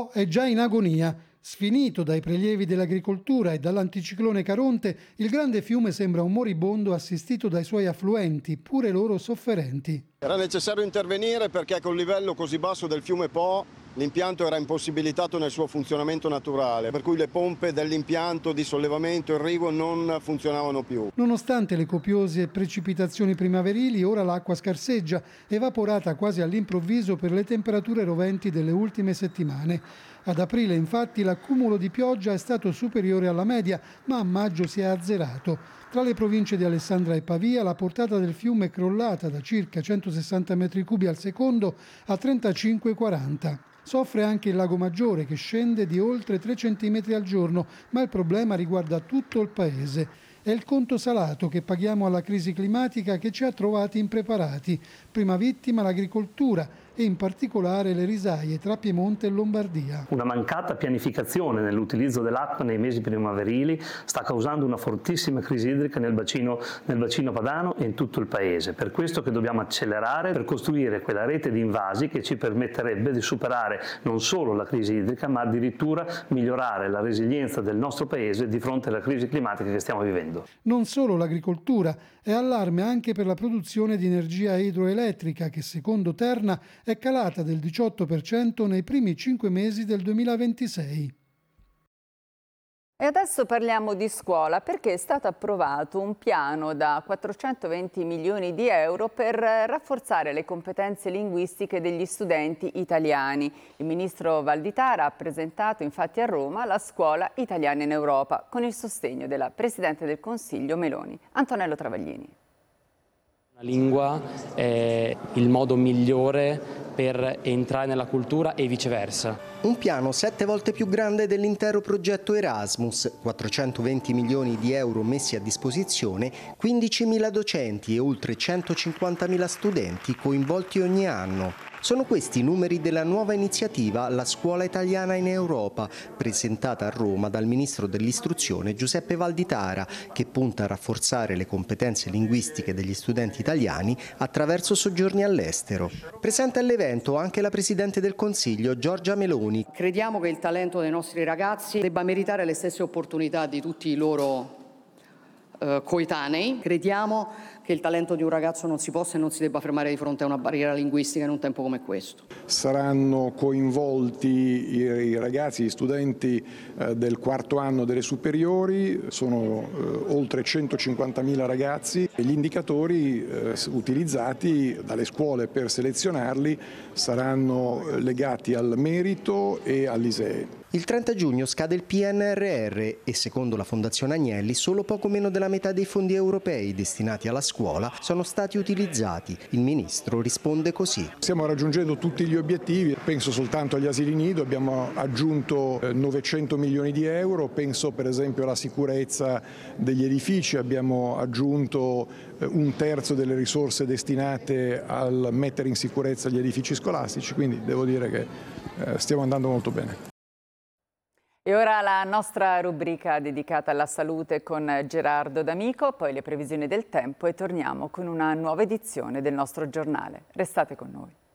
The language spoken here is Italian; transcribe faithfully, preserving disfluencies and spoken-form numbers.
Po è già in agonia. Sfinito dai prelievi dell'agricoltura e dall'anticiclone Caronte, il grande fiume sembra un moribondo assistito dai suoi affluenti, pure loro sofferenti. Era necessario intervenire perché con il livello così basso del fiume Po l'impianto era impossibilitato nel suo funzionamento naturale, per cui le pompe dell'impianto di sollevamento e irrigo non funzionavano più. Nonostante le copiose precipitazioni primaverili, ora l'acqua scarseggia, evaporata quasi all'improvviso per le temperature roventi delle ultime settimane. Ad aprile, infatti, l'accumulo di pioggia è stato superiore alla media, ma a maggio si è azzerato. Tra le province di Alessandra e Pavia, la portata del fiume è crollata da circa centosessanta metri cubi al secondo a trentacinque quaranta. Soffre anche il Lago Maggiore, che scende di oltre tre centimetri al giorno, ma il problema riguarda tutto il paese. È il conto salato che paghiamo alla crisi climatica che ci ha trovati impreparati. Prima vittima l'agricoltura e in particolare le risaie tra Piemonte e Lombardia. Una mancata pianificazione nell'utilizzo dell'acqua nei mesi primaverili sta causando una fortissima crisi idrica nel bacino, nel bacino padano e in tutto il paese. Per questo che dobbiamo accelerare per costruire quella rete di invasi che ci permetterebbe di superare non solo la crisi idrica, ma addirittura migliorare la resilienza del nostro paese di fronte alla crisi climatica che stiamo vivendo. Non solo l'agricoltura, è allarme anche per la produzione di energia idroelettrica che secondo Terna è calata del diciotto per cento nei primi cinque mesi del duemilaventisei. E adesso parliamo di scuola perché è stato approvato un piano da quattrocentoventi milioni di euro per rafforzare le competenze linguistiche degli studenti italiani. Il ministro Valditara ha presentato infatti a Roma la scuola italiana in Europa con il sostegno della Presidente del Consiglio Meloni. Antonello Travaglini. La lingua è il modo migliore per entrare nella cultura e viceversa. Un piano sette volte più grande dell'intero progetto Erasmus, quattrocentoventi milioni di euro messi a disposizione, quindicimila docenti e oltre centocinquantamila studenti coinvolti ogni anno. Sono questi i numeri della nuova iniziativa La Scuola Italiana in Europa, presentata a Roma dal ministro dell'istruzione Giuseppe Valditara, che punta a rafforzare le competenze linguistiche degli studenti italiani attraverso soggiorni all'estero. Presente all'evento anche la Presidente del Consiglio Giorgia Meloni. Crediamo che il talento dei nostri ragazzi debba meritare le stesse opportunità di tutti i loro eh, coetanei. Crediamo che il talento di un ragazzo non si possa e non si debba fermare di fronte a una barriera linguistica in un tempo come questo. Saranno coinvolti i, i ragazzi, gli studenti eh, del quarto anno delle superiori, sono eh, oltre centocinquantamila ragazzi e gli indicatori eh, utilizzati dalle scuole per selezionarli saranno legati al merito e all'I S E E. Il trenta giugno scade il P N R R e secondo la Fondazione Agnelli solo poco meno della metà dei fondi europei destinati alla scuola sono stati utilizzati. Il ministro risponde così. Stiamo raggiungendo tutti gli obiettivi, penso soltanto agli asili nido, abbiamo aggiunto novecento milioni di euro, penso per esempio alla sicurezza degli edifici, abbiamo aggiunto un terzo delle risorse destinate al mettere in sicurezza gli edifici scolastici, quindi devo dire che stiamo andando molto bene. E ora la nostra rubrica dedicata alla salute con Gerardo D'Amico, poi le previsioni del tempo e torniamo con una nuova edizione del nostro giornale. Restate con noi.